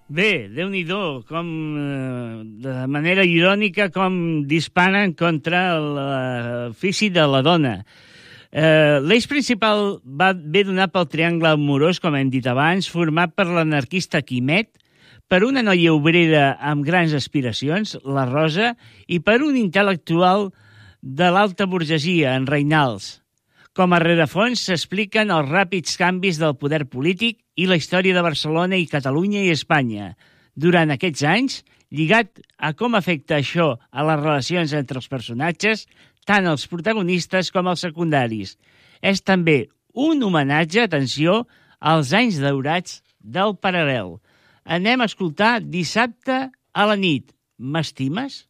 Bé, Déu-n'hi-do, de manera irònica, com disparen contra l'ofici de la dona. L'eix principal ve donat pel triangle amorós, com hem dit abans, format per l'anarquista Quimet, per una noia obrera amb grans aspiracions, la Rosa, i per un intel·lectual de l'alta burgesia, en Reinals. Com a rerefons s'expliquen els ràpids canvis del poder polític i la història de Barcelona i Catalunya i Espanya. Durant aquests anys, lligat a com afecta això a les relacions entre els personatges, tant els protagonistes com els secundaris. És també un homenatge, atenció, als anys daurats del Paral·lel. Anem a escoltar Dissabte a la nit. M'estimes?